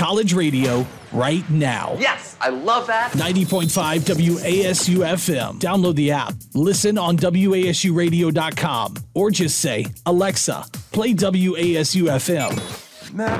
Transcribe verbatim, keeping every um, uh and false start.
college radio right now. Yes, I love that. ninety point five W A S U F M. Download the app. Listen on W A S U radio dot com or just say, Alexa, play W A S U F M.